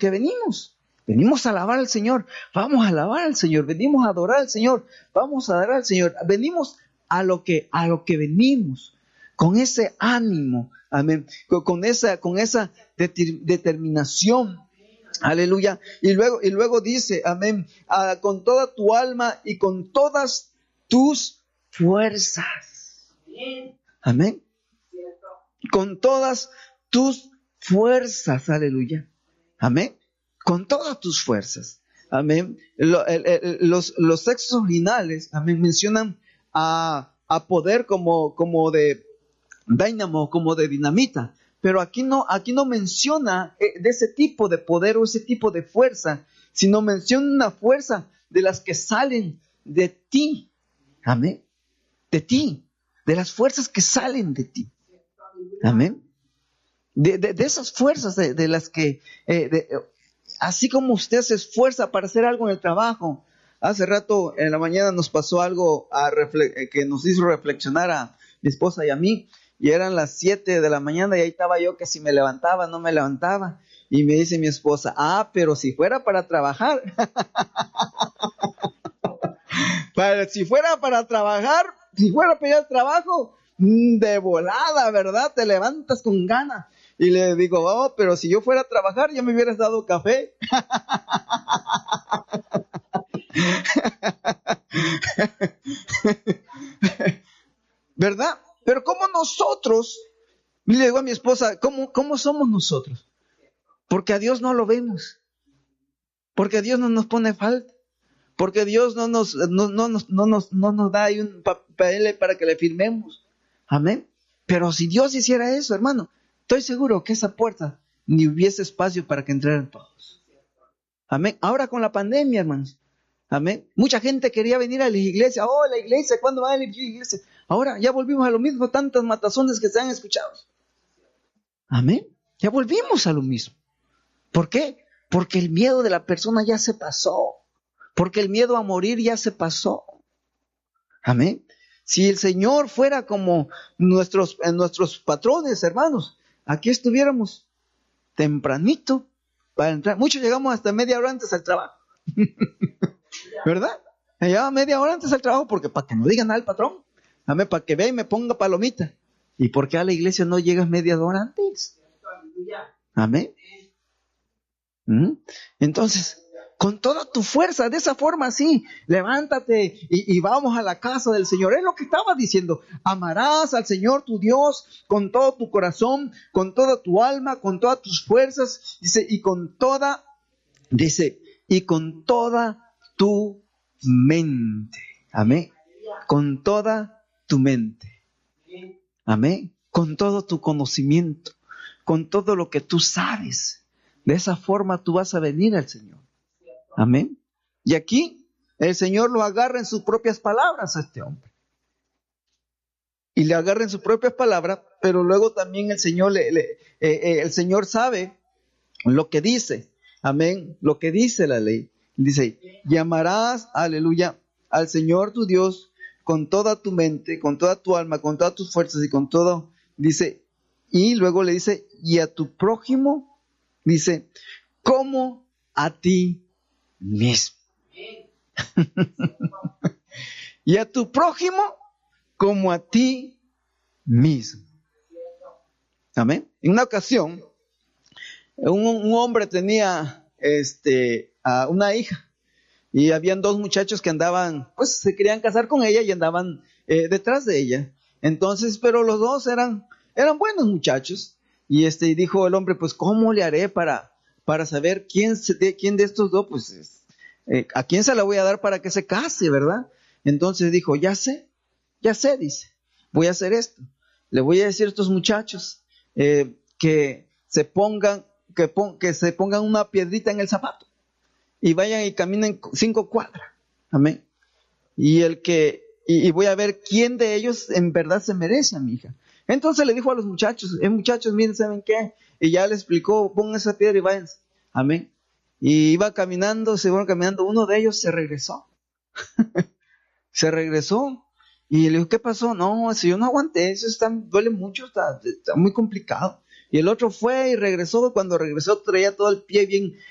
que venimos. Venimos a alabar al Señor. Vamos a alabar al Señor. Venimos a adorar al Señor. Vamos a adorar al Señor. Venimos a lo que venimos. Con ese ánimo. Amén. Con esa determinación. Aleluya. Y luego dice, amén, con toda tu alma y con todas tus fuerzas. Amén. Con todas tus fuerzas. Aleluya. Amén. Con todas tus fuerzas. Amén. Los textos originales, amén, mencionan a poder como de dínamo, como de dinamita. Pero aquí no menciona de ese tipo de poder o ese tipo de fuerza, sino menciona una fuerza de las que salen de ti. Amén. De ti. De las fuerzas que salen de ti. Amén. De esas fuerzas de las que, así como usted se esfuerza para hacer algo en el trabajo. Hace rato en la mañana nos pasó algo que nos hizo reflexionar a mi esposa y a mí. Y eran las 7 de la mañana y ahí estaba yo que si me levantaba, no me levantaba. Y me dice mi esposa, pero si fuera para trabajar. Si fuera para trabajar, si fuera a pedir trabajo, de volada, ¿verdad? Te levantas con ganas. Y le digo, pero si yo fuera a trabajar, ya me hubieras dado café. ¿Verdad? Pero como nosotros, le digo a mi esposa, ¿cómo somos nosotros? Porque a Dios no lo vemos. Porque a Dios no nos pone falta. Porque Dios no nos da ahí un papel para que le firmemos. Amén. Pero si Dios hiciera eso, hermano, estoy seguro que esa puerta ni hubiese espacio para que entraran todos. Amén. Ahora con la pandemia, hermanos. Amén. Mucha gente quería venir a la iglesia. La iglesia, ¿cuándo va a la iglesia? Ahora ya volvimos a lo mismo, tantas matazones que se han escuchado. Amén. Ya volvimos a lo mismo. ¿Por qué? Porque el miedo de la persona ya se pasó. Porque el miedo a morir ya se pasó. Amén. Si el Señor fuera como nuestros patrones, hermanos, aquí estuviéramos tempranito para entrar. Muchos llegamos hasta media hora antes al trabajo. ¿Verdad? Llegaba media hora antes al trabajo porque para que no digan nada al patrón. Amén, para que vea y me ponga palomita. ¿Y por qué a la iglesia no llegas media hora antes? Amén. Entonces, con toda tu fuerza, de esa forma así, levántate y vamos a la casa del Señor. Es lo que estaba diciendo. Amarás al Señor tu Dios con todo tu corazón, con toda tu alma, con todas tus fuerzas, dice, y con toda tu mente. Amén. Con toda tu mente. Amén. Con todo tu conocimiento, con todo lo que tú sabes. De esa forma tú vas a venir al Señor. Amén. Y aquí el Señor lo agarra en sus propias palabras a este hombre. Y le agarra en sus propias palabras, pero luego también el Señor el Señor sabe lo que dice. Amén. Lo que dice la ley. Dice, llamarás, aleluya, al Señor tu Dios con toda tu mente, con toda tu alma, con todas tus fuerzas y con todo. Dice, y luego le dice, y a tu prójimo, dice, como a ti mismo. Y a tu prójimo como a ti mismo. Amén. En una ocasión, un hombre tenía a una hija y habían dos muchachos que andaban, pues se querían casar con ella y andaban detrás de ella. Entonces, pero los dos eran buenos muchachos y dijo el hombre, pues ¿cómo le haré para saber quién de estos dos, pues a quién se la voy a dar para que se case, ¿verdad? Entonces dijo, ya sé, dice, voy a hacer esto. Le voy a decir a estos muchachos que se pongan una piedrita en el zapato y vayan y caminen 5 cuadras. Amén. Y voy a ver quién de ellos en verdad se merece a mi hija. Entonces le dijo a los muchachos, muchachos, miren, ¿saben qué? Y ya le explicó, pongan esa piedra y váyanse. Amén. Y se fueron caminando, uno de ellos se regresó. Se regresó y le dijo, ¿qué pasó? No, si yo no aguanté, eso duele mucho, está muy complicado. Y el otro fue y regresó, cuando regresó traía todo el pie